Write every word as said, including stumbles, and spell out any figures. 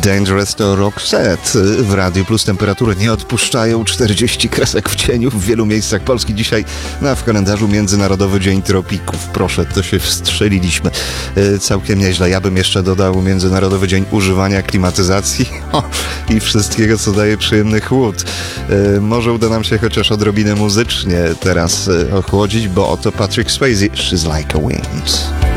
Dangerous to Roxette w Radiu Plus. Temperatury nie odpuszczają, czterdzieści kresek w cieniu w wielu miejscach Polski. Dzisiaj na w kalendarzu Międzynarodowy Dzień Tropików. Proszę, to się wstrzeliliśmy. Yy, całkiem nieźle. Ja bym jeszcze dodał Międzynarodowy Dzień Używania Klimatyzacji o, i wszystkiego, co daje przyjemny chłód. Yy, może uda nam się chociaż odrobinę muzycznie teraz yy, ochłodzić, bo oto Patrick Swayze, She's Like a Wind.